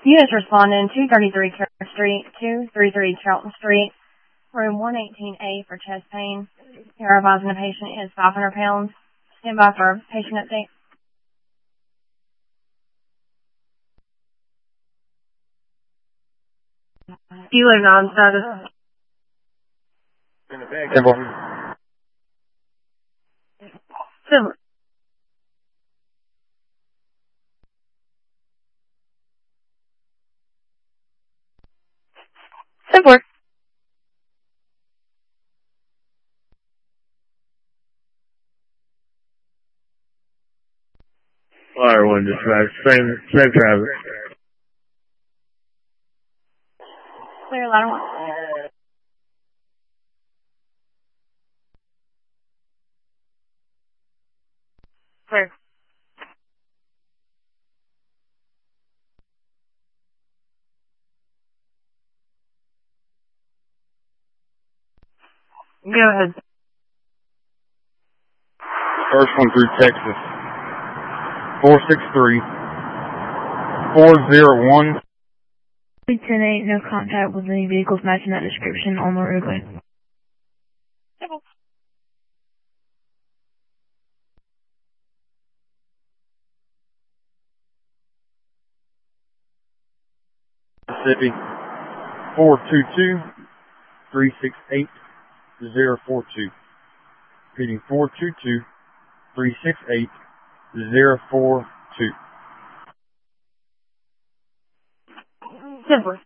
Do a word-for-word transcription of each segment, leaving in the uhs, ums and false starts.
U S responding two thirty-three Carter Street, two thirty-three Charlton Street, room one eighteen A for chest pain. Care advising the patient is five hundred pounds. Stand by for patient update. Kilo non-status. Simple. Simple. Simple. Fire one dispatch. Same, same traffic. Clear ladder one. Clear. Go ahead. First one through Texas. four six three, four zero one. ten eight, no contact with any vehicles matching that description on the roadway. Simple. Mississippi. four two two, three six eight, zero four two. Repeating four two two, three six eight, zero four two. Simple.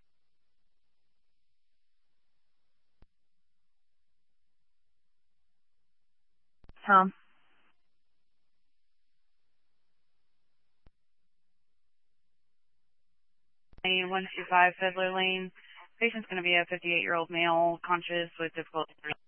Tom. one two five Fiddler Lane. Patient's going to be a fifty-eight-year-old male, conscious with difficulty